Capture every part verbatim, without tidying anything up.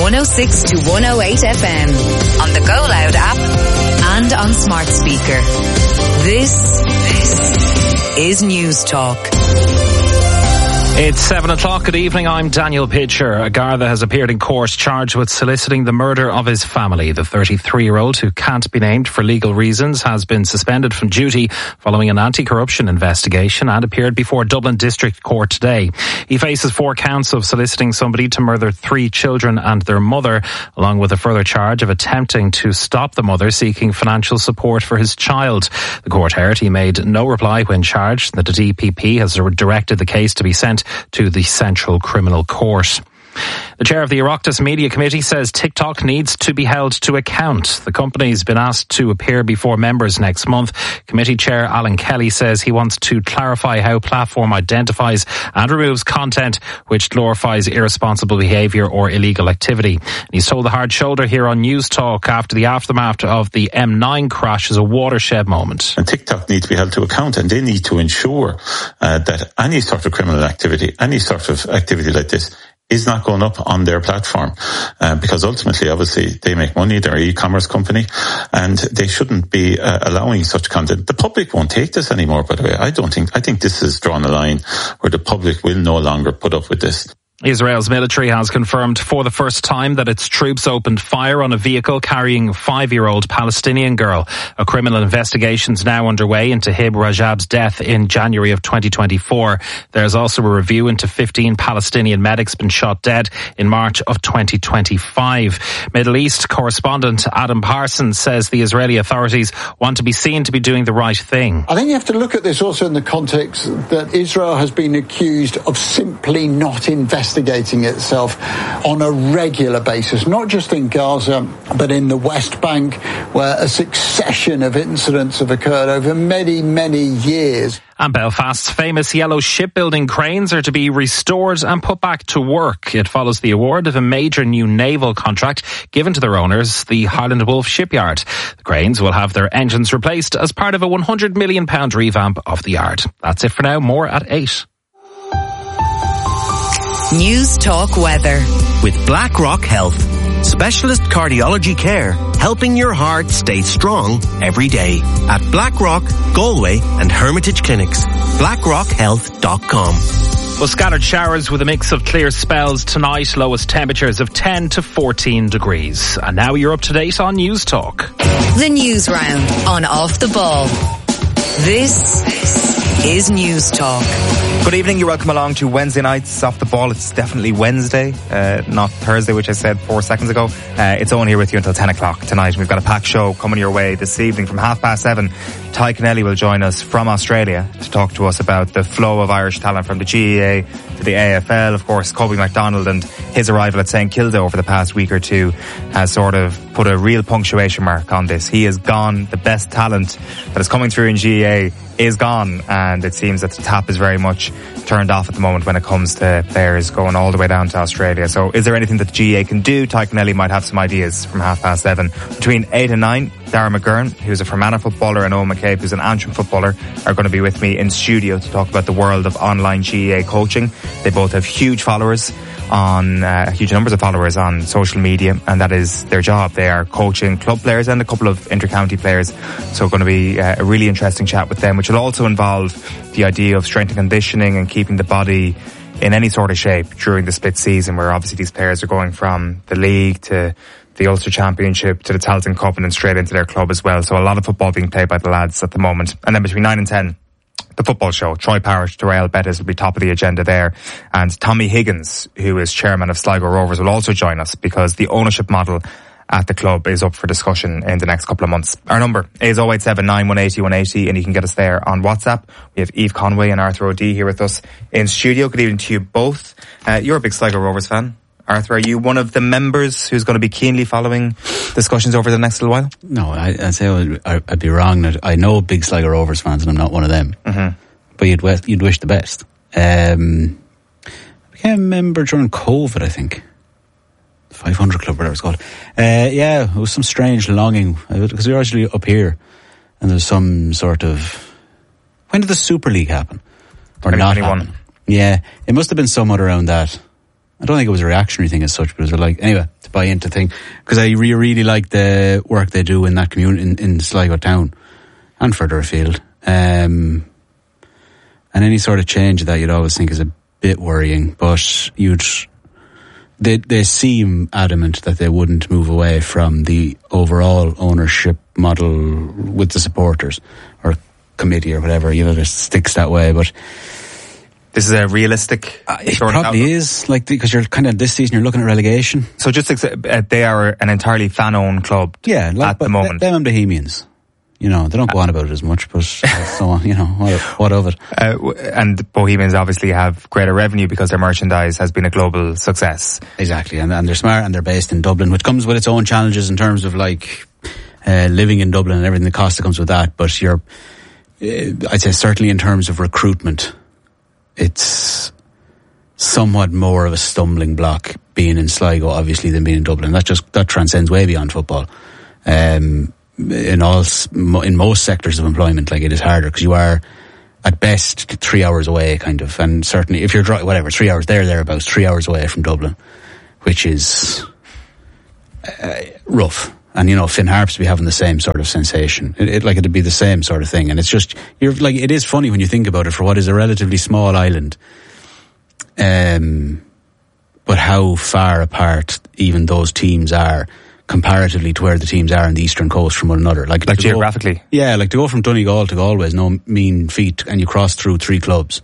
one oh six to one oh eight F M, on the Go Loud app and on smart speaker. This, this is News Talk. It's seven o'clock. Good evening. I'm Daniel Pitcher. A Garda has appeared in court charged with soliciting the murder of his family. The thirty-three-year-old, who can't be named for legal reasons, has been suspended from duty following an anti-corruption investigation and appeared before Dublin District Court today. He faces four counts of soliciting somebody to murder three children and their mother, along with a further charge of attempting to stop the mother seeking financial support for his child. The court heard he made no reply when charged. The D P P has directed the case to be sent to the Central Criminal Court. The chair of the Oireachtas Media Committee says TikTok needs to be held to account. The company's been asked to appear before members next month. Committee chair Alan Kelly says he wants to clarify how platform identifies and removes content which glorifies irresponsible behaviour or illegal activity. And he's told the Hard Shoulder here on News Talk after the aftermath of the M nine crash is a watershed moment. And TikTok needs to be held to account, and they need to ensure uh, that any sort of criminal activity, any sort of activity like this, is not going up on their platform, uh, because ultimately, obviously, they make money, they're an e-commerce company, and they shouldn't be uh, allowing such content. The public won't take this anymore, by the way. I don't think, I think this has drawn a line where the public will no longer put up with this. Israel's military has confirmed for the first time that its troops opened fire on a vehicle carrying a five-year-old Palestinian girl. A criminal investigation is now underway into Hib Rajab's death in January of twenty twenty-four. There's also a review into fifteen Palestinian medics been shot dead in March of twenty twenty-five. Middle East correspondent Adam Parsons says the Israeli authorities want to be seen to be doing the right thing. I think you have to look at this also in the context that Israel has been accused of simply not investigating investigating itself on a regular basis, not just in Gaza, but in the West Bank, where a succession of incidents have occurred over many, many years. And Belfast's famous yellow shipbuilding cranes are to be restored and put back to work. It follows the award of a major new naval contract given to their owners, the Highland Wolf Shipyard. The cranes will have their engines replaced as part of a one hundred million pounds revamp of the yard. That's it for now. More at eight. News Talk weather. With BlackRock Health. Specialist cardiology care, helping your heart stay strong every day. At BlackRock, Galway and Hermitage Clinics. blackrock health dot com. Well, scattered showers with a mix of clear spells tonight. Lowest temperatures of ten to fourteen degrees. And now you're up to date on News Talk. The News Round on Off the Ball. This is News Talk. Good evening, you're welcome along to Wednesday night's Off the Ball. It's definitely Wednesday, uh, not Thursday, which I said four seconds ago. Uh, it's Owen here with you until ten o'clock tonight. We've got a packed show coming your way this evening from half past seven. Ty Kennelly will join us from Australia to talk to us about the flow of Irish talent from the G A A to the A F L. Of course, Kobe McDonald and his arrival at Saint Kilda over the past week or two has sort of put a real punctuation mark on this. He is gone. The best talent that is coming through in G A A is gone, and it seems that the tap is very much turned off at the moment when it comes to players going all the way down to Australia. So is there anything that the G A A can do? Ty Kennelly might have some ideas from half past seven. Between eight and nine, Darragh McGurn, who's a Fermanagh footballer, and Owen McCabe, who's an Antrim footballer, are going to be with me in studio to talk about the world of online G A A coaching. They both have huge followers on uh, huge numbers of followers on social media, and that is their job. They are coaching club players and a couple of inter-county players, so going to be uh, a really interesting chat with them, which will also involve the idea of strength and conditioning and keeping the body in any sort of shape during the split season, where obviously these players are going from the league to the Ulster Championship to the Tailteann Cup and then straight into their club as well. So a lot of football being played by the lads at the moment. And then between nine and ten, the football show. Troy Parrott to Real Betis will be top of the agenda there. And Tommy Higgins, who is chairman of Sligo Rovers, will also join us because the ownership model at the club is up for discussion in the next couple of months. Our number is oh eight seven nine, one eight oh, one eight oh, and you can get us there on WhatsApp. We have Eve Conway and Arthur O'Dea here with us in studio. Good evening to you both. Uh, you're a big Sligo Rovers fan. Arthur, are you one of the members who's going to be keenly following discussions over the next little while? No, I, I'd say I'd, I'd be wrong. I know big Sligo Rovers fans and I'm not one of them. Mm-hmm. But you'd, you'd wish the best. Um, I became a member during COVID, I think. five hundred Club, whatever it's called. Uh, yeah, it was some strange longing, because we were actually up here, and there's some sort of... When did the Super League happen? Or not happen? Yeah, it must have been somewhat around that I don't think it was a reactionary thing as such, but it was like, anyway, to buy into thing. Because I re- really like the work they do in that community, in, in Sligo town and further afield. Um, and any sort of change of that you'd always think is a bit worrying, but you'd, they, they seem adamant that they wouldn't move away from the overall ownership model with the supporters or committee or whatever, you know, it sticks that way, but this is a realistic uh, it sort probably of is, like, because you're kind of this season you're looking at relegation. So just uh, they are an entirely fan-owned club yeah, like, at the moment. Them and Bohemians. You know, they don't go on about it as much, but so on, you know, what, what of it? Uh, and Bohemians obviously have greater revenue because their merchandise has been a global success. Exactly, and, and they're smart and they're based in Dublin, which comes with its own challenges in terms of, like, uh, living in Dublin and everything, the cost that comes with that. But you're, uh, I'd say certainly in terms of recruitment, it's somewhat more of a stumbling block being in Sligo, obviously, than being in Dublin. That just, that transcends way beyond football. Um, in all, in most sectors of employment, like, it is harder because you are at best three hours away, kind of, and certainly if you're dry, whatever, three hours there, thereabouts, three hours away from Dublin, which is uh, rough. And, you know, Finn Harps be having the same sort of sensation. It, it, like, it'd be the same sort of thing. And it's just, you're like, it is funny when you think about it for what is a relatively small island. Um, but how far apart even those teams are comparatively to where the teams are on the eastern coast from one another. Like, like geographically? Go, yeah, like to go from Donegal to Galway is no mean feat, and you cross through three clubs.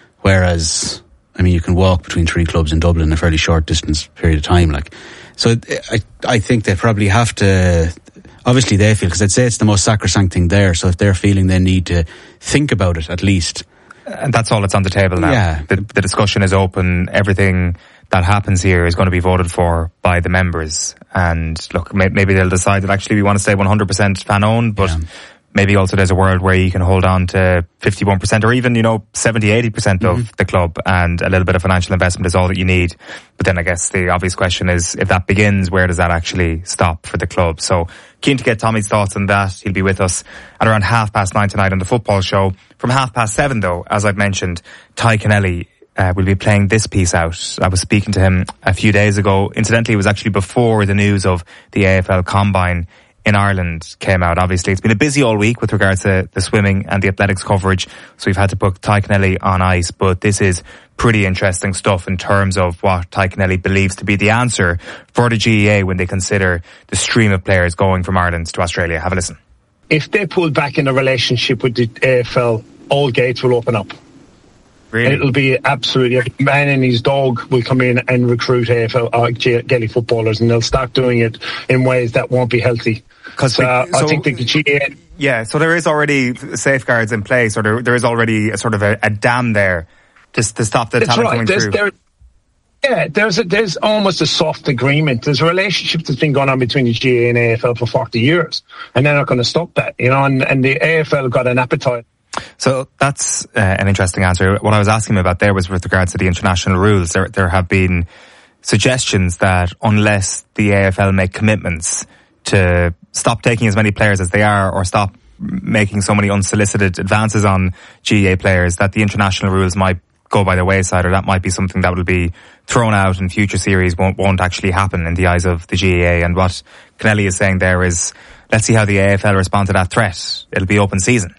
Whereas, I mean, you can walk between three clubs in Dublin in a fairly short distance period of time. Like, so I, I think they probably have to, obviously they feel, because I'd say it's the most sacrosanct thing there, so if they're feeling they need to think about it at least. And that's all that's on the table now. Yeah. The, the discussion is open. Everything that happens here is going to be voted for by the members. And look, may, maybe they'll decide that actually we want to stay one hundred percent fan owned, but yeah. Maybe also there's a world where you can hold on to fifty-one percent or even, you know, seventy, eighty percent mm-hmm. of the club, and a little bit of financial investment is all that you need. But then I guess the obvious question is, if that begins, where does that actually stop for the club? So keen to get Tommy's thoughts on that. He'll be with us at around half past nine tonight on the football show. From half past seven though, as I've mentioned, Ty Kennelly uh, will be playing this piece out. I was speaking to him a few days ago. Incidentally, it was actually before the news of the A F L Combine in Ireland came out. Obviously, it's been a busy all week with regards to the swimming and the athletics coverage, so we've had to put Ty Kennelly on ice, but this is pretty interesting stuff in terms of what Ty Kennelly believes to be the answer for the G E A when they consider the stream of players going from Ireland to Australia. Have a listen. If they pull back in a relationship with the A F L, all gates will open up. Really? It'll be absolutely, every man and his dog will come in and recruit A F L or Gaelic footballers, and they'll start doing it in ways that won't be healthy. Because uh, so, I think the G A A... Yeah, so there is already safeguards in place, or there, there is already a sort of a, a dam there just to stop the talent right. coming there's, through. There, yeah, there's a, there's almost a soft agreement. There's a relationship that's been going on between the G A A and A F L for forty years, and they're not going to stop that, you know, and, and the A F L got an appetite. So that's uh, an interesting answer. What I was asking him about there was with regards to the international rules. There, there have been suggestions that unless the A F L make commitments to stop taking as many players as they are, or stop making so many unsolicited advances on G A A players, that the international rules might go by the wayside, or that might be something that will be thrown out in future series, won't, won't actually happen in the eyes of the G A A. And what Kennelly is saying there is, let's see how the A F L respond to that threat. It'll be open season.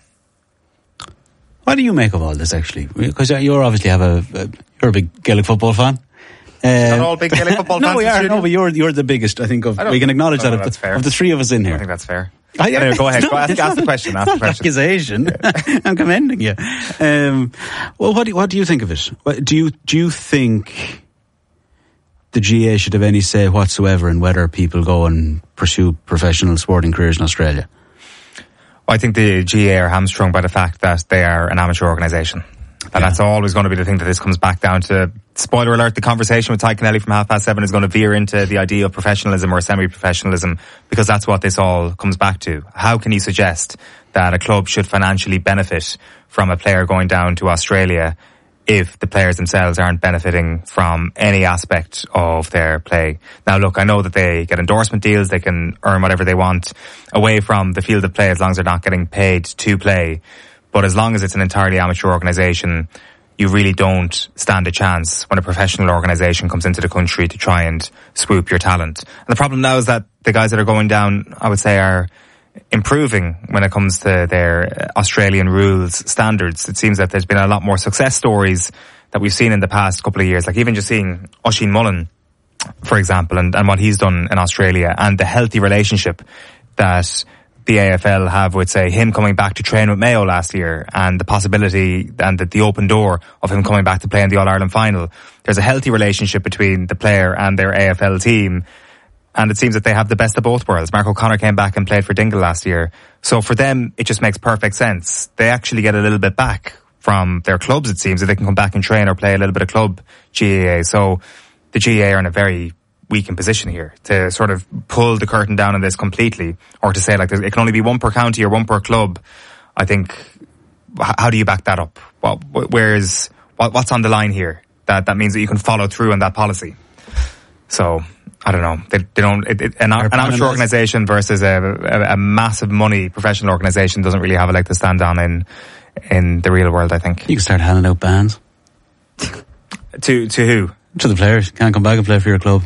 What do you make of all this, actually? Because you obviously have a, a you're a big Gaelic football fan. Uh, Not all big Gaelic football fans. No, we are. No, but you're you're the biggest. I think of we can acknowledge that of the, of the three of us in here. I think that's fair. I, I, anyway, go ahead. No, go ask, ask the question. Ask the question. Accusation. I'm commending you. Um, well, what do what do you think of it? What, do you do you think the G A A should have any say whatsoever in whether people go and pursue professional sporting careers in Australia? I think the G A A are hamstrung by the fact that they are an amateur organisation. And yeah. That's always going to be the thing that this comes back down to. Spoiler alert, the conversation with Ty Kennelly from half past seven is going to veer into the idea of professionalism or semi-professionalism, because that's what this all comes back to. How can you suggest that a club should financially benefit from a player going down to Australia if the players themselves aren't benefiting from any aspect of their play? Now look, I know that they get endorsement deals, they can earn whatever they want away from the field of play as long as they're not getting paid to play. But as long as it's an entirely amateur organisation, you really don't stand a chance when a professional organisation comes into the country to try and swoop your talent. And the problem now is that the guys that are going down, I would say, are improving when it comes to their Australian rules standards. It seems that there's been a lot more success stories that we've seen in the past couple of years, like even just seeing Oisin Mullen, for example, and, and what he's done in Australia, and the healthy relationship that the A F L have with, say, him coming back to train with Mayo last year, and the possibility and the, the open door of him coming back to play in the All-Ireland final. There's a healthy relationship between the player and their A F L team, and it seems that they have the best of both worlds. Mark O'Connor came back and played for Dingle last year. So for them, it just makes perfect sense. They actually get a little bit back from their clubs, it seems, that they can come back and train or play a little bit of club G A A. So the G A A are in a very weakened position here to sort of pull the curtain down on this completely, or to say like it can only be one per county or one per club. I think, how do you back that up? Well, where's what, what's on the line here? That that means that you can follow through on that policy. So I don't know. They, they don't. It, it, an, an amateur organisation versus a, a, a massive money professional organisation doesn't really have a leg to stand on in in the real world, I think. You can start handing out bans. to to who? To the players. Can't come back and play for your club.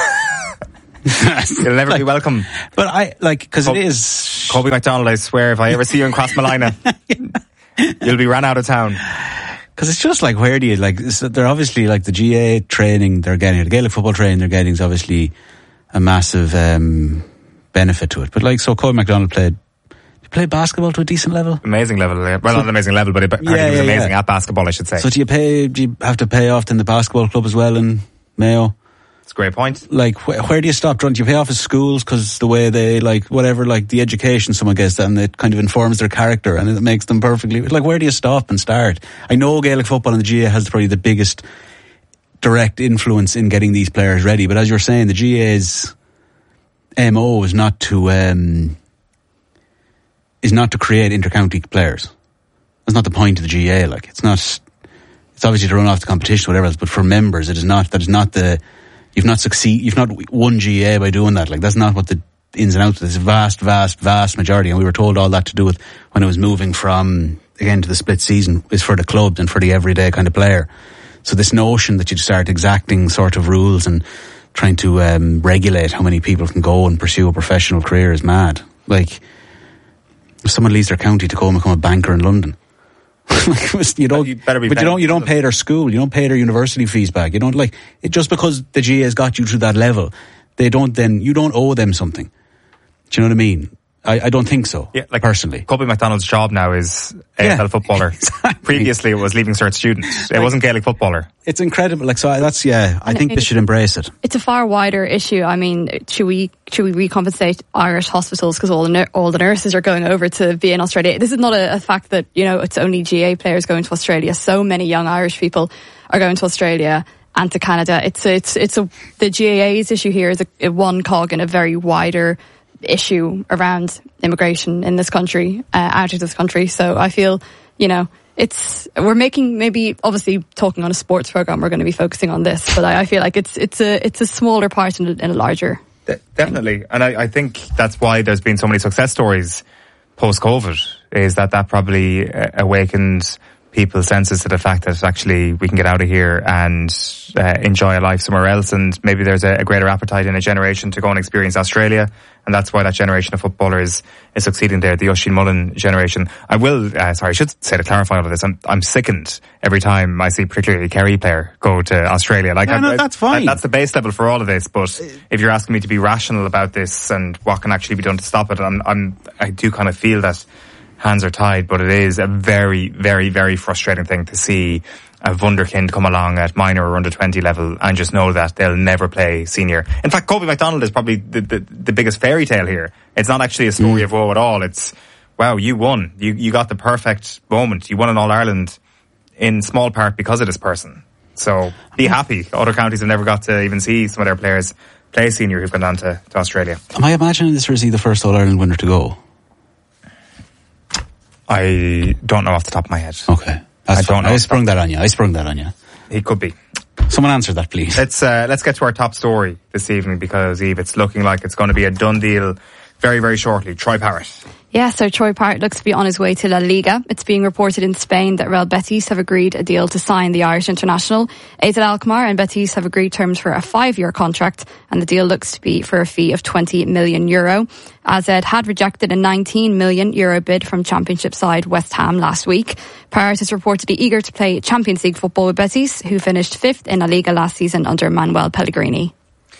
You'll never like, be welcome. But I, like, because Col- it is... Colby McDonald, I swear, if I ever see you in Crossmalina, you'll be ran out of town. Because it's just like, where do you, like, they're obviously, like, the G A A training they're getting, the Gaelic football training they're getting is obviously a massive um, benefit to it. But, like, so Colby McDonald played, he played basketball to a decent level? Amazing level, yeah. Well, so, not an amazing level, but it, yeah, he was yeah, amazing yeah. at basketball, I should say. So do you pay, do you have to pay off in the basketball club as well in Mayo? It's a great point. Like, wh- where do you stop? Do you pay off his schools because the way they, like, whatever, like, the education someone gets, and it kind of informs their character, and it makes them perfectly, like, where do you stop and start? I know Gaelic football and the G A A has probably the biggest direct influence in getting these players ready, but as you're saying, the G A A's M O is not to, um, is not to create inter-county players. That's not the point of the G A A, like, it's not, it's obviously to run off the competition or whatever else, but for members, it is not, that is not the, You've not succeed. You've not won G A A by doing that. Like, that's not what the ins and outs of this vast, vast, vast majority. And we were told all that to do with when it was moving from again to the split season is for the clubs and for the everyday kind of player. So this notion that you'd start exacting sort of rules and trying to um, regulate how many people can go and pursue a professional career is mad. Like, if someone leaves their county to go and become a banker in London. you don't, you better be but you don't, you don't pay their school, you don't pay their university fees back. You don't, like, it just because the G A A's got you to that level, they don't then, you don't owe them something. Do you know what I mean? I, I don't think so, yeah, like, personally. Colby McDonald's job now is A F L yeah, footballer. Exactly. Previously it was Leaving Cert student. It like, wasn't Gaelic footballer. It's incredible. Like, so that's, yeah, I think they should embrace it. It's a far wider issue. I mean, should we, should we recompensate Irish hospitals because all the, nur- all the nurses are going over to be in Australia? This is not a, a fact that, you know, it's only G A A players going to Australia. So many young Irish people are going to Australia and to Canada. It's, it's, it's a, the G A A's issue here is a, a one cog in a very wider issue around immigration in this country, uh, out of this country. So I feel, you know, it's, we're making, maybe obviously talking on a sports program, we're going to be focusing on this, but I, I feel like it's, it's a, it's a smaller part in a, in a larger. De- definitely. Thing. And I, I think that's why there's been so many success stories post-COVID, is that that probably uh, awakened people's senses to the fact that actually we can get out of here and uh, enjoy a life somewhere else, and maybe there's a, a greater appetite in a generation to go and experience Australia, and that's why that generation of footballers is succeeding there, the Oisin Mullen generation. I will, uh, sorry, I should say to clarify all of this, I'm, I'm sickened every time I see particularly a Kerry player go to Australia. Like, no, no, I, that's fine. I, that's the base level for all of this, but if you're asking me to be rational about this and what can actually be done to stop it, I'm, I'm I do kind of feel that hands are tied, but it is a very, very, very frustrating thing to see a wunderkind come along at minor or under twenty level and just know that they'll never play senior. In fact, Colby McDonald is probably the, the, the biggest fairy tale here. It's not actually a story mm. of woe at all. It's, wow, you won. You, you got the perfect moment. You won an All-Ireland in small part because of this person. So be happy. Other counties have never got to even see some of their players play senior who've gone down to, to Australia. Am I imagining this, or is he the first All-Ireland winner to go? I don't know off the top of my head. Okay. I don't know. I sprung that on you. I sprung that on you. He could be. Someone answer that, please. Let's uh, let's get to our top story this evening, because, Eve, it's looking like it's going to be a done deal very, very shortly. Troy Parrott. Yeah, so Troy Parrott looks to be on his way to La Liga. It's being reported in Spain that Real Betis have agreed a deal to sign the Irish international. A Z Alkmaar and Betis have agreed terms for a five-year contract, and the deal looks to be for a fee of twenty million euro. A Z had rejected a nineteen million euro bid from Championship side West Ham last week. Parrott is reportedly eager to play Champions League football with Betis, who finished fifth in La Liga last season under Manuel Pellegrini.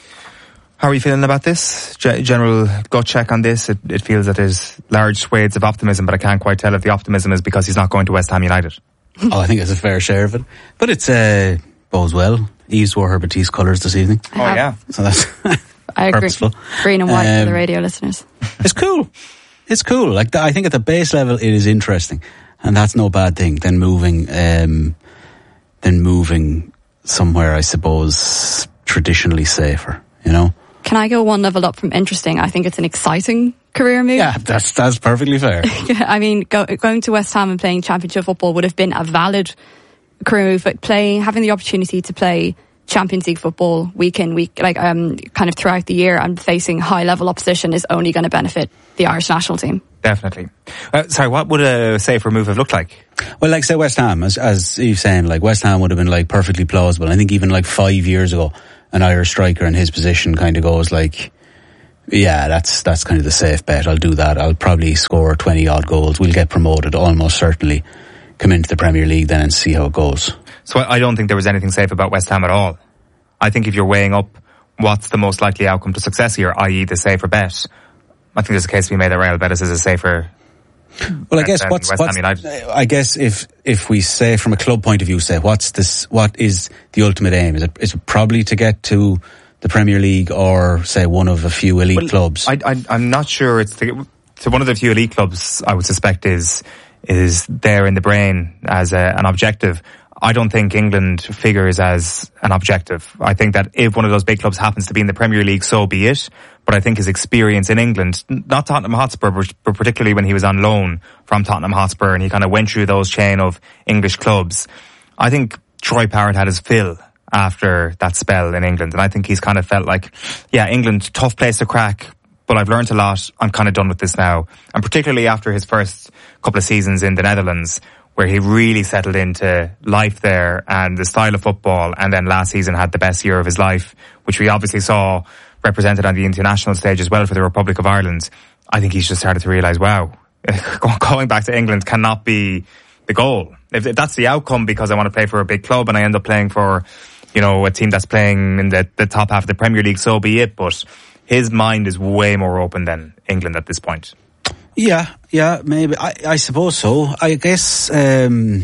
How are you feeling about this? G- general gut check on this. It, it feels that there's large swathes of optimism, but I can't quite tell if the optimism is because he's not going to West Ham United. Oh, I think it's a fair share of it. But it's, uh, bodes well. Eves wore her Betis colours this evening. Oh, yeah. So that's I agree. purposeful. Green and white Um, for the radio listeners. It's cool. It's cool. Like, the, I think at the base level, it is interesting. And that's no bad thing. Then moving, um, then moving somewhere, I suppose, traditionally safer, you know? Can I go one level up from interesting? I think it's an exciting career move. Yeah, that's that's perfectly fair. I mean, go, going to West Ham and playing Championship football would have been a valid career move, but playing, having the opportunity to play Champions League football week in, week, like um, kind of throughout the year and facing high level opposition is only going to benefit the Irish national team. Definitely. Uh, sorry, what would a safer move have looked like? Well, like say West Ham, as as Eve's saying, like West Ham would have been like perfectly plausible. I think even like five years ago, an Irish striker in his position kind of goes like, yeah, that's that's kind of the safe bet. I'll do that. I'll probably score twenty odd goals. We'll get promoted almost certainly. Come into the Premier League then and see how it goes. So I don't think there was anything safe about West Ham at all. I think if you're weighing up what's the most likely outcome to success here, that is the safer bet, I think there's a case to be made that Real Betis is a safer. Well, I guess what's, what's I guess if if we say from a club point of view, say what's this? What is the ultimate aim? Is it is it probably to get to the Premier League or say one of a few elite well, clubs? I, I, I'm not sure. It's to, to one of the few elite clubs. I would suspect is is there in the brain as a, an objective. I don't think England figures as an objective. I think that if one of those big clubs happens to be in the Premier League, so be it. But I think his experience in England, not Tottenham Hotspur, but particularly when he was on loan from Tottenham Hotspur and he kind of went through those chain of English clubs, I think Troy Parrott had his fill after that spell in England. And I think he's kind of felt like, yeah, England, tough place to crack, but I've learned a lot. I'm kind of done with this now. And particularly after his first couple of seasons in the Netherlands, where he really settled into life there and the style of football, and then last season had the best year of his life, which we obviously saw represented on the international stage as well for the Republic of Ireland. I think he's just started to realise, wow, going back to England cannot be the goal. If, if that's the outcome because I want to play for a big club and I end up playing for, you know, a team that's playing in the, the top half of the Premier League, so be it. But his mind is way more open than England at this point. Yeah, yeah, maybe. I, I suppose so. I guess, um,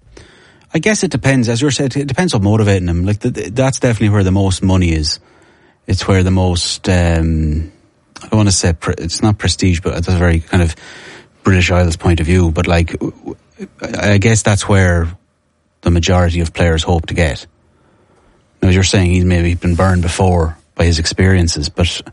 I guess it depends. As you're saying, it depends on motivating him. Like the, that's definitely where the most money is. It's where the most, um, I don't want to say, pre- it's not prestige, but it's a very kind of British Isles point of view. But like, I guess that's where the majority of players hope to get. Now, as you're saying, he's maybe been burned before by his experiences, but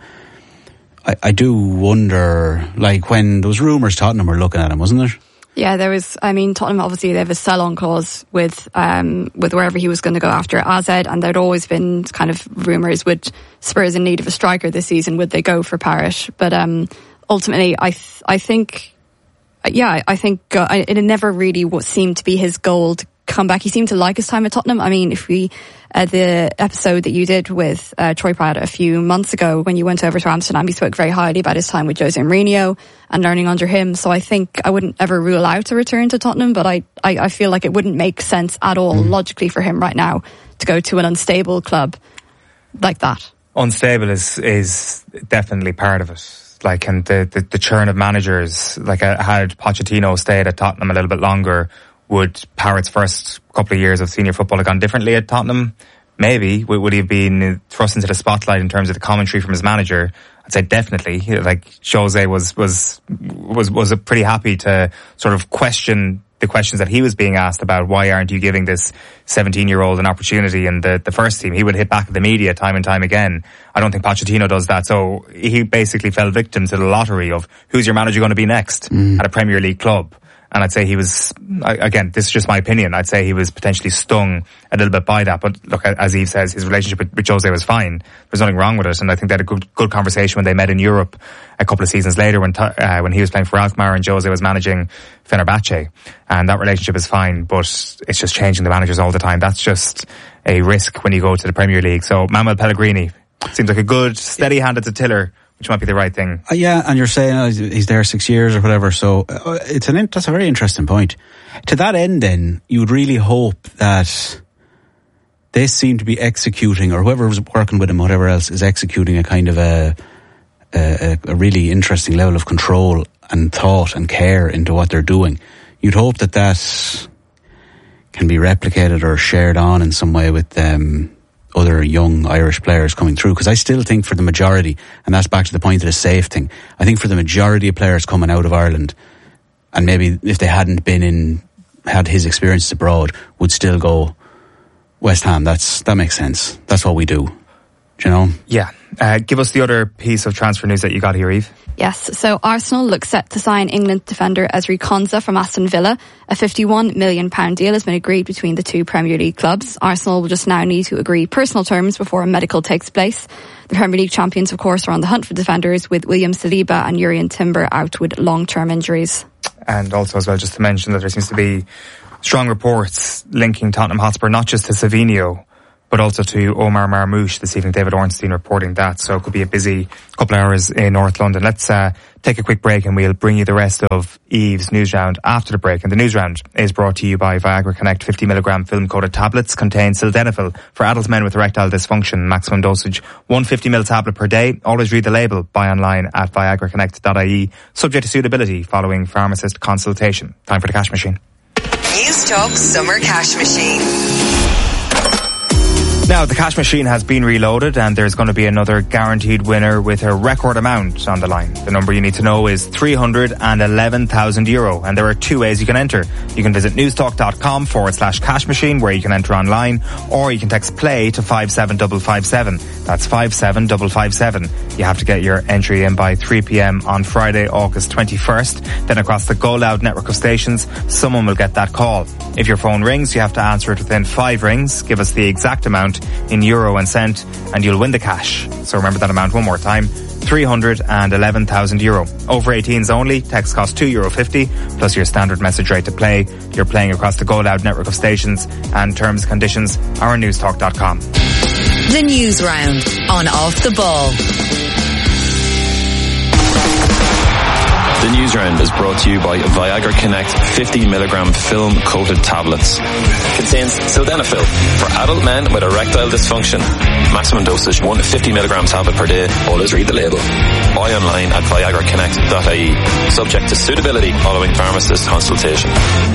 I, I do wonder, like when those rumours Tottenham were looking at him, wasn't there? Yeah, there was, I mean, Tottenham obviously they have a sell-on clause with um, with wherever he was going to go after A Z, and there'd always been kind of rumours with Spurs in need of a striker this season, would they go for Parrott? But um, ultimately, I th- I think, yeah, I think uh, it never really seemed to be his goal to come back. He seemed to like his time at Tottenham. I mean, if we, uh, the episode that you did with uh, Troy Parrott a few months ago, when you went over to Amsterdam, he spoke very highly about his time with Jose Mourinho and learning under him. So I think I wouldn't ever rule out a return to Tottenham, but I, I, I feel like it wouldn't make sense at all mm. logically for him right now to go to an unstable club like that. Unstable is, is definitely part of it. Like, and the, the, the churn of managers, like uh, had Pochettino stayed at Tottenham a little bit longer, would Parrott's first couple of years of senior football have gone differently at Tottenham? Maybe. Would he have been thrust into the spotlight in terms of the commentary from his manager? I'd say definitely. Like, Jose was, was, was, was pretty happy to sort of question the questions that he was being asked about. Why aren't you giving this seventeen-year-old an opportunity in the, the first team? He would hit back at the media time and time again. I don't think Pochettino does that. So he basically fell victim to the lottery of who's your manager going to be next mm. at a Premier League club. And I'd say he was, again, this is just my opinion, I'd say he was potentially stung a little bit by that. But look, as Yves says, his relationship with, with Jose was fine. There's nothing wrong with it. And I think they had a good, good conversation when they met in Europe a couple of seasons later when, uh, when he was playing for Alkmaar and Jose was managing Fenerbahce. And that relationship is fine, but it's just changing the managers all the time. That's just a risk when you go to the Premier League. So Manuel Pellegrini seems like a good, steady hand at the tiller, which might be the right thing. Uh, yeah, and you're saying uh, he's there six years or whatever, so uh, it's an that's a very interesting point. To that end, then, you would really hope that they seem to be executing, or whoever was working with him, whatever else, is executing a kind of a, a, a really interesting level of control and thought and care into what they're doing. You'd hope that that can be replicated or shared on in some way with um other young Irish players coming through, because I still think for the majority, and that's back to the point of the safe thing, I think for the majority of players coming out of Ireland, and maybe if they hadn't been in, had his experiences abroad, would still go West Ham. That's, that makes sense. That's what we do. Do you know? Yeah. Uh, give us the other piece of transfer news that you got here, Eve. Yes, so Arsenal look set to sign England defender Ezri Konsa from Aston Villa. A fifty-one million pounds deal has been agreed between the two Premier League clubs. Arsenal will just now need to agree personal terms before a medical takes place. The Premier League champions, of course, are on the hunt for defenders, with William Saliba and Jurrien Timber out with long-term injuries. And also as well, just to mention that there seems to be strong reports linking Tottenham Hotspur not just to Savinho, but also to Omar Marmoush this evening. David Ornstein reporting that. So it could be a busy couple of hours in North London. Let's uh, take a quick break and we'll bring you the rest of Eve's news round after the break. And the news round is brought to you by Viagra Connect. fifty milligram film-coated tablets contain sildenafil for adult men with erectile dysfunction. Maximum dosage one hundred fifty milligram tablet per day. Always read the label. Buy online at viagra connect dot I E. Subject to suitability following pharmacist consultation. Time for the cash machine. News Talk Summer Cash Machine. Now, the cash machine has been reloaded and there's going to be another guaranteed winner with a record amount on the line. The number you need to know is three hundred eleven thousand euro, and there are two ways you can enter. You can visit newstalk.com forward slash cash machine where you can enter online, or you can text play to five seven five five seven. That's five seven five five seven. You have to get your entry in by three p.m. on Friday, August twenty-first. Then across the Go Loud network of stations, someone will get that call. If your phone rings, you have to answer it within five rings. Give us the exact amount in euro and cent and you'll win the cash. So remember that amount one more time, three hundred eleven thousand euro. Over eighteens only, text costs two euro fifty plus your standard message rate to play. You're playing across the Go Loud network of stations, and terms and conditions are on newstalk dot com. The News Round on Off the Ball. The News Round is brought to you by Viagra Connect fifty milligram film coated tablets. Contains sildenafil for adult men with erectile dysfunction. Maximum dosage one hundred fifty milligram tablet per day. Always read the label. Buy online at viagra connect dot I E. Subject to suitability following pharmacist consultation.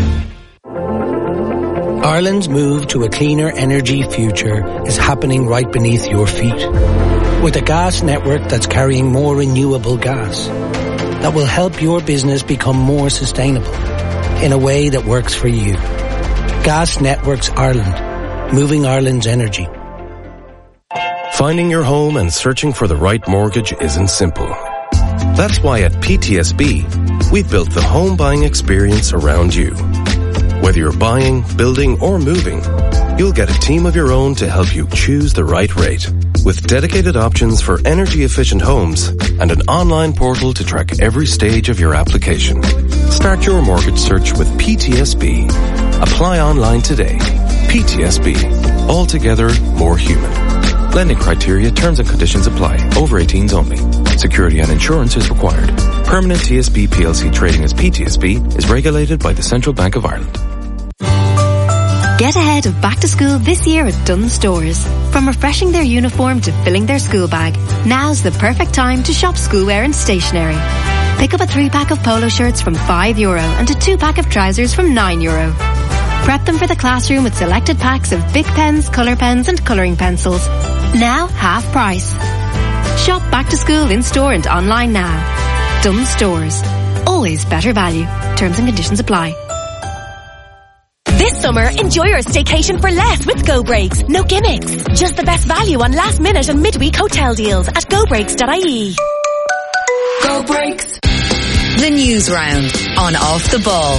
Ireland's move to a cleaner energy future is happening right beneath your feet. With a gas network that's carrying more renewable gas that will help your business become more sustainable in a way that works for you. Gas Networks Ireland, moving Ireland's energy. Finding your home and searching for the right mortgage isn't simple. That's why at P T S B, we've built the home buying experience around you. Whether you're buying, building, or moving, you'll get a team of your own to help you choose the right rate. With dedicated options for energy-efficient homes and an online portal to track every stage of your application. Start your mortgage search with P T S B. Apply online today. P T S B. Altogether more human. Lending criteria, terms and conditions apply. Over eighteens only. Security and insurance is required. Permanent T S B P L C trading as P T S B is regulated by the Central Bank of Ireland. Get ahead of back to school this year at Dunnes Stores. From refreshing their uniform to filling their school bag, now's the perfect time to shop schoolwear and stationery. Pick up a three-pack of polo shirts from five euro and a two-pack of trousers from nine euro. Prep them for the classroom with selected packs of Bic pens, colour pens and colouring pencils. Now half price. Shop back to school in store and online now. Dunnes Stores. Always better value. Terms and conditions apply. This summer, enjoy your staycation for less with Go Breaks. No gimmicks. Just the best value on last minute and midweek hotel deals at go breaks dot I E. Go Breaks. The News Round on Off the Ball.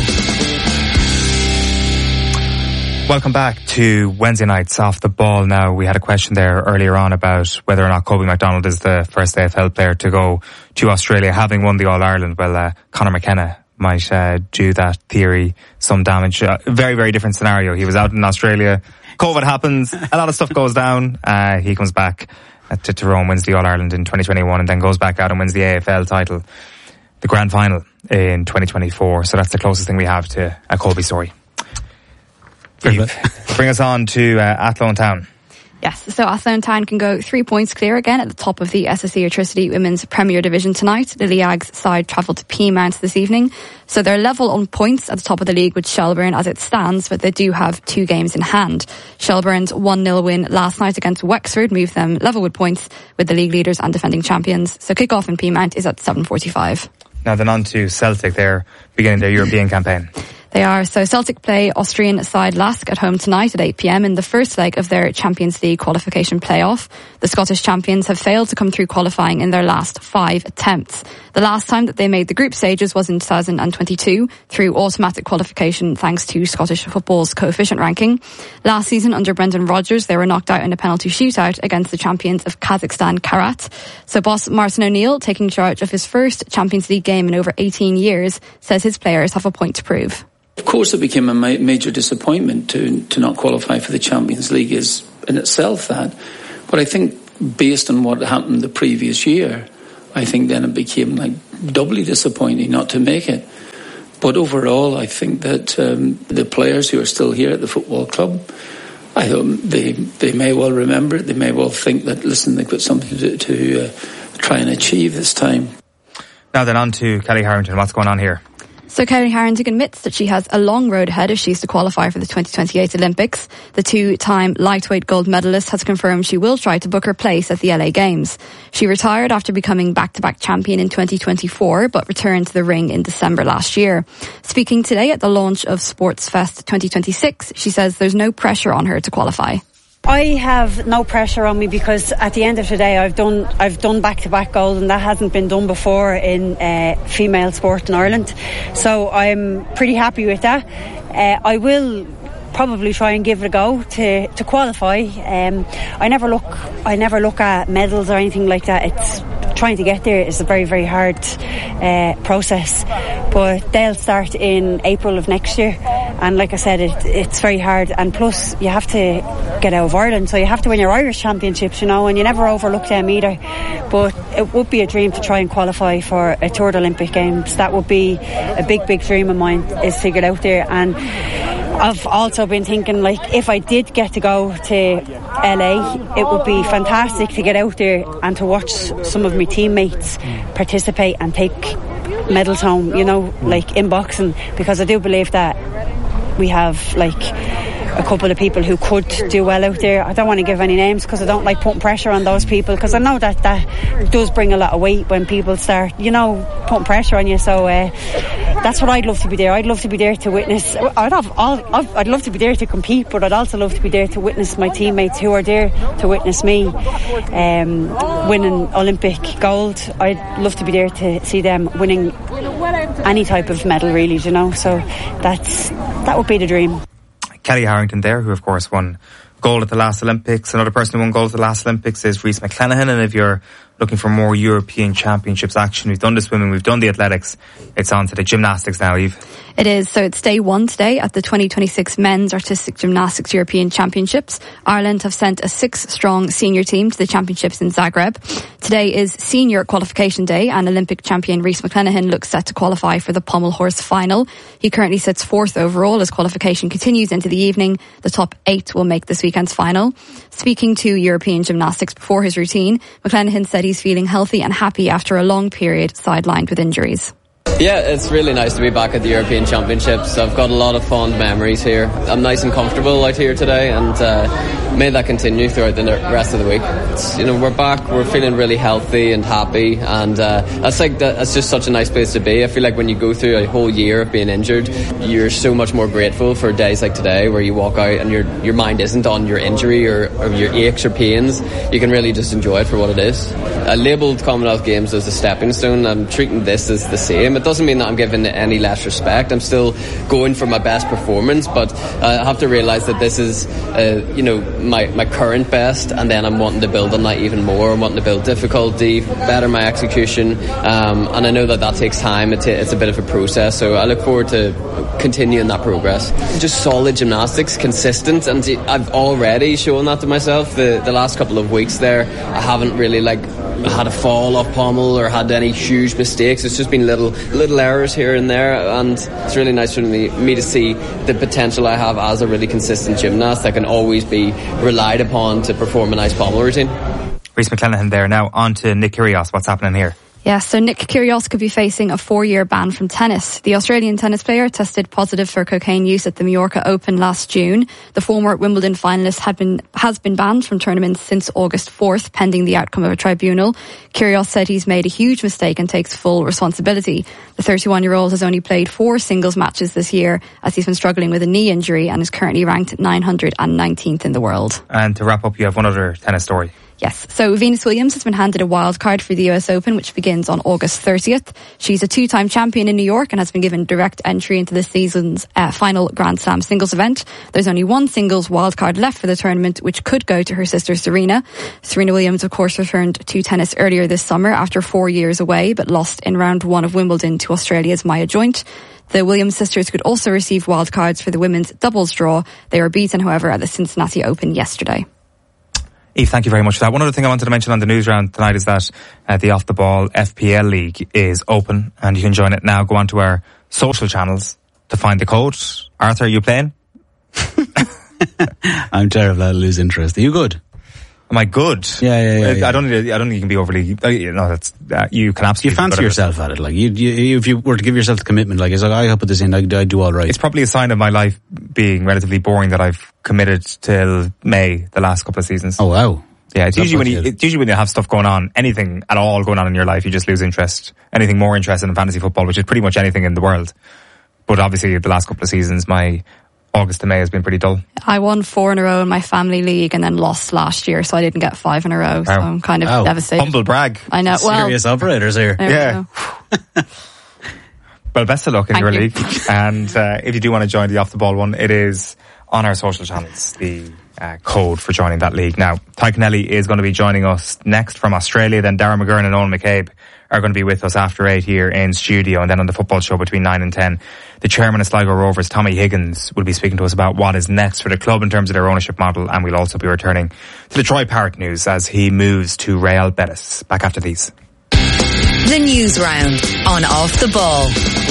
Welcome back to Wednesday night's Off the Ball. Now, we had a question there earlier on about whether or not Kobe McDonald is the first A F L player to go to Australia, having won the All-Ireland. Well, uh, Conor McKenna might uh, do that theory some damage. Uh, very, very different scenario. He was out in Australia. COVID happens. A lot of stuff goes down. Uh, he comes back to Tyrone, wins the All-Ireland in twenty twenty-one, and then goes back out and wins the A F L title, the grand final, in twenty twenty-four. So that's the closest thing we have to a Kobe story. Bring us on to uh, Athlone Town. Yes, so Athlone Town can go three points clear again at the top of the S S E Electricity Women's Premier Division tonight. The Leagues side travelled to Peamount this evening. So they're level on points at the top of the league with Shelburne as it stands, but they do have two games in hand. Shelburne's one nil win last night against Wexford moved them level with points with the league leaders and defending champions. So kick-off in Peamount is at seven forty-five. Now then on to Celtic. They're beginning their European campaign. They are. So Celtic play Austrian side Lask at home tonight at eight p.m. in the first leg of their Champions League qualification playoff. The Scottish champions have failed to come through qualifying in their last five attempts. The last time that they made the group stages was in two thousand twenty-two through automatic qualification thanks to Scottish football's coefficient ranking. Last season under Brendan Rodgers, they were knocked out in a penalty shootout against the champions of Kazakhstan, Karat. So boss Martin O'Neill, taking charge of his first Champions League game in over eighteen years, says his players have a point to prove. Of course, it became a ma- major disappointment to to not qualify for the Champions League is in itself that. But I think based on what happened the previous year, I think then it became like doubly disappointing not to make it. But overall, I think that um, the players who are still here at the football club, I don't, they they may well remember it. They may well think that, listen, they've got something to, to uh, try and achieve this time. Now then on to Kelly Harrington. What's going on here? So Kelly Harrington admits that she has a long road ahead if she's to qualify for the twenty twenty-eight Olympics. The two-time lightweight gold medalist has confirmed she will try to book her place at the L A Games. She retired after becoming back-to-back champion in twenty twenty-four, but returned to the ring in December last year. Speaking today at the launch of Sports Fest twenty twenty-six, she says there's no pressure on her to qualify. I have no pressure on me because at the end of the day I've done I've done back-to-back gold and that hasn't been done before in uh, female sport in Ireland, so I'm pretty happy with that. uh, I will probably try and give it a go to, to qualify. um, I never look I never look at medals or anything like that. It's trying to get there is a very very hard uh, process, but they'll start in April of next year, and like I said, it, it's very hard, and plus you have to get out of Ireland, so you have to win your Irish championships, you know, and you never overlook them either. But it would be a dream to try and qualify for a third Olympic Games. That would be a big big dream of mine, is to get out there. And I've also been thinking, like, if I did get to go to L A, it would be fantastic to get out there and to watch some of my teammates participate and take medals home, you know, like in boxing, because I do believe that we have, like, a couple of people who could do well out there. I don't want to give any names because I don't like putting pressure on those people, because I know that that does bring a lot of weight when people start, you know, putting pressure on you. So uh, that's what I'd love to be there. I'd love to be there to witness. I'd have all, I'd love to be there to compete, but I'd also love to be there to witness my teammates who are there to witness me um, winning Olympic gold. I'd love to be there to see them winning any type of medal, really, you know. So that's that would be the dream. Kelly Harrington there, who of course won gold at the last Olympics. Another person who won gold at the last Olympics is Rhys McClenaghan, and if you're looking for more European Championships action, we've done the swimming, we've done the athletics, it's on to the gymnastics now, Eve. It is. So it's day one today at the twenty twenty-six Men's Artistic Gymnastics European Championships. Ireland have sent a six-strong senior team to the championships in Zagreb. Today is senior qualification day, and Olympic champion Rhys McClenaghan looks set to qualify for the pommel horse final. He currently sits fourth overall as qualification continues into the evening. The top eight will make this weekend's final. Speaking to European Gymnastics before his routine, McClenaghan said he's feeling healthy and happy after a long period sidelined with injuries. Yeah, it's really nice to be back at the European Championships. I've got a lot of fond memories here. I'm nice and comfortable out here today, and uh, may that continue throughout the rest of the week. It's, you know, we're back, we're feeling really healthy and happy, and uh, that's like that, that's just such a nice place to be. I feel like when you go through a whole year of being injured, you're so much more grateful for days like today, where you walk out and your your mind isn't on your injury or, or your aches or pains. You can really just enjoy it for what it is. I labelled Commonwealth Games as a stepping stone. I'm treating this as the same. game. It doesn't mean that I'm giving it any less respect. I'm still going for my best performance, but uh, I have to realise that this is, uh, you know, my, my current best, and then I'm wanting to build on that even more. I'm wanting to build difficulty, better my execution, um, and I know that that takes time. It's a, it's a bit of a process, so I look forward to continuing that progress. Just solid gymnastics, consistent, and I've already shown that to myself. The, the last couple of weeks there, I haven't really like had a fall off pommel or had any huge mistakes. It's just been little little errors here and there, and it's really nice for me, me to see the potential I have as a really consistent gymnast that can always be relied upon to perform a nice pommel routine. Rhys McClenaghan there. Now on to Nick Kyrgios. What's happening here? Yeah, so Nick Kyrgios could be facing a four-year ban from tennis. The Australian tennis player tested positive for cocaine use at the Mallorca Open last June. The former Wimbledon finalist had been has been banned from tournaments since August fourth, pending the outcome of a tribunal. Kyrgios said he's made a huge mistake and takes full responsibility. The thirty-one-year-old has only played four singles matches this year, as he's been struggling with a knee injury and is currently ranked nine hundred nineteenth in the world. And to wrap up, you have one other tennis story. Yes, so Venus Williams has been handed a wild card for the U S Open, which begins on August thirtieth. She's a two-time champion in New York and has been given direct entry into this season's uh, final Grand Slam singles event. There's only one singles wild card left for the tournament, which could go to her sister Serena. Serena Williams, of course, returned to tennis earlier this summer after four years away, but lost in round one of Wimbledon to Australia's Maya Joint. The Williams sisters could also receive wild cards for the women's doubles draw. They were beaten, however, at the Cincinnati Open yesterday. Eve, thank you very much for that. One other thing I wanted to mention on the news round tonight is that uh, the Off the Ball F P L League is open and you can join it now. Go onto our social channels to find the code. Arthur, are you playing? I'm terrible. I'll lose interest. Are you good? Am I good? Yeah, yeah, yeah. yeah. I don't. I don't think you can be overly. Uh, you know, that's uh, you can absolutely. You fancy yourself at it, like you, you. If you were to give yourself the commitment, like it's like I put this in, I, I do all right. It's probably a sign of my life being relatively boring that I've committed till May the last couple of seasons. Oh wow. Yeah, it's usually when you, it's usually when you have stuff going on, anything at all going on in your life, you just lose interest. Anything more interested in fantasy football, which is pretty much anything in the world. But obviously, the last couple of seasons, my August to May has been pretty dull. I won four in a row in my family league and then lost last year, so I didn't get five in a row. Wow. So I'm kind of wow. devastated. Humble brag. I know. Well, serious operators here. Yeah. Well, best of luck in Thank your you. league. And uh, if you do want to join the Off the Ball one, it is on our social channels, the uh, code for joining that league. Now, Ty Connelly is going to be joining us next from Australia. Then Darren McGurn and Owen McCabe are going to be with us after eight here in studio. And then on the football show between nine and ten, the chairman of Sligo Rovers, Tommy Higgins, will be speaking to us about what is next for the club in terms of their ownership model. And we'll also be returning to the Troy Parrott news as he moves to Real Betis. Back after these. The News Round on Off the Ball.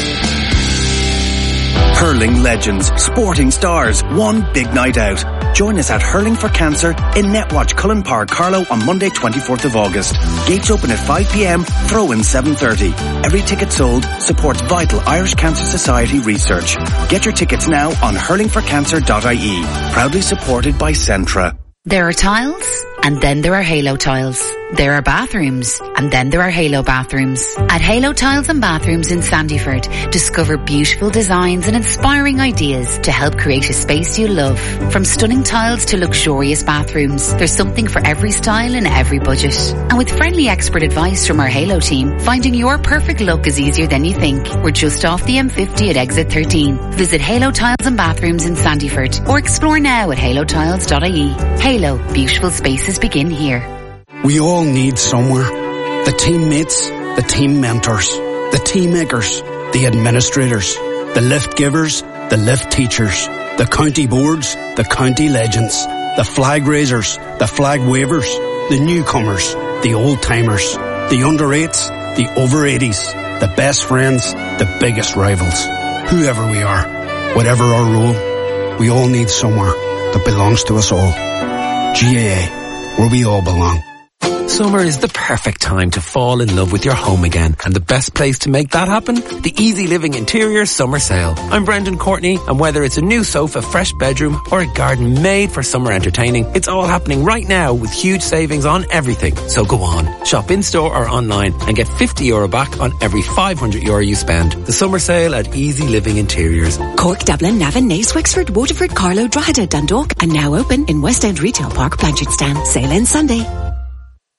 Hurling legends, sporting stars, one big night out. Join us at Hurling for Cancer in Netwatch Cullen Park, Carlow on Monday twenty-fourth of August. Gates open at five p.m, throw-in seven thirty. Every ticket sold supports vital Irish Cancer Society research. Get your tickets now on hurling for cancer dot I E. Proudly supported by Centra. There are tiles, and then there are Halo tiles. There are bathrooms, and then there are Halo bathrooms. At Halo Tiles and Bathrooms in Sandyford, discover beautiful designs and inspiring ideas to help create a space you love. From stunning tiles to luxurious bathrooms, there's something for every style and every budget. And with friendly expert advice from our Halo team, finding your perfect look is easier than you think. We're just off the M fifty at exit thirteen. Visit Halo Tiles and Bathrooms in Sandyford or explore now at halo tiles dot I E. Halo, beautiful spaces begin here. We all need somewhere. The teammates, the team mentors, the team makers, the administrators, the lift givers, the lift teachers, the county boards, the county legends, the flag raisers, the flag wavers, the newcomers, the old timers, the under eights, the over eighties, the best friends, the biggest rivals. Whoever we are, whatever our role, we all need somewhere that belongs to us all. G A A, where we all belong. Summer is the perfect time to fall in love with your home again, and the best place to make that happen? The Easy Living Interior Summer Sale. I'm Brendan Courtney, and whether it's a new sofa, fresh bedroom, or a garden made for summer entertaining, it's all happening right now with huge savings on everything. So go on, shop in store or online and get fifty euro back on every five hundred euro you spend. The summer sale at Easy Living Interiors. Cork, Dublin, Navan, Naas, Wexford, Waterford, Carlow, Drogheda, Dundalk, and now open in West End Retail Park, Blanchardstown. Sale ends Sunday.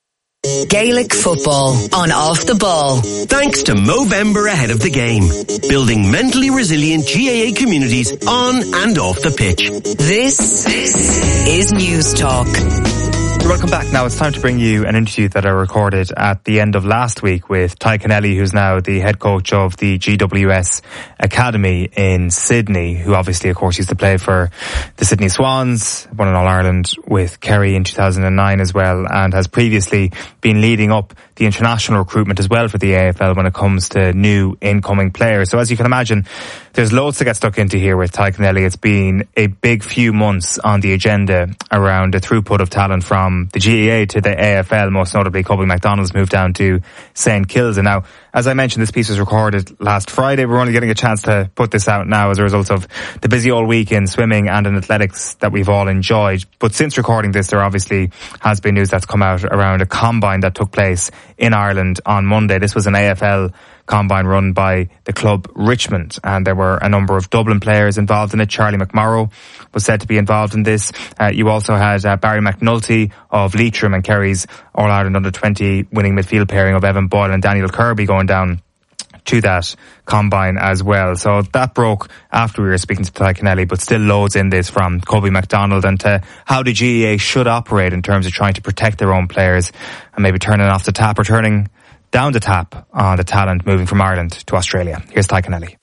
Gaelic football on Off the Ball. Thanks to Movember ahead of the game. Building mentally resilient G A A communities on and off the pitch. This is News Talk. Welcome back. Now it's time to bring you an interview that I recorded at the end of last week with Ty Kennelly, who's now the head coach of the G W S Academy in Sydney, who obviously, of course, used to play for the Sydney Swans, won an All-Ireland with Kerry in two thousand nine as well, and has previously been leading up the international recruitment as well for the A F L when it comes to new incoming players. So as you can imagine, there's loads to get stuck into here with Ty Kennelly. It's been a big few months on the agenda around the throughput of talent from the G A A to the A F L, most notably Kobe McDonald's moved down to Saint Kilda. Now, as I mentioned, this piece was recorded last Friday. We're only getting a chance to put this out now as a result of the busy old week in swimming and in athletics that we've all enjoyed. But since recording this, there obviously has been news that's come out around a combine that took place in Ireland on Monday. This was an A F L combine run by the club Richmond, and there were a number of Dublin players involved in it. Charlie McMorrow was said to be involved in this. Uh, you also had uh, Barry McNulty of Leitrim and Kerry's All-Ireland under twenty winning midfield pairing of Evan Boyle and Daniel Kirby going down to that combine as well. So that broke after we were speaking to Ty Kennelly, but still loads in this from Kobe McDonald and to how the G A A should operate in terms of trying to protect their own players and maybe turning off the tap or turning down the tap on the talent moving from Ireland to Australia. Here's Ty Kennelly.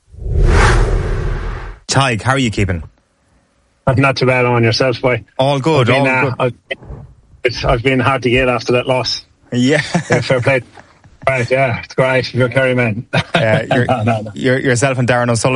Ty, how are you keeping? I'm not too bad on yourself, boy. All good, I've been, all uh, good. I've, it's, I've been hard to get after that loss. Yeah. yeah fair play. Right, yeah, it's great. You're a Kerry man. uh, you're, no, no, no. You're, yourself and Darren O'Sullivan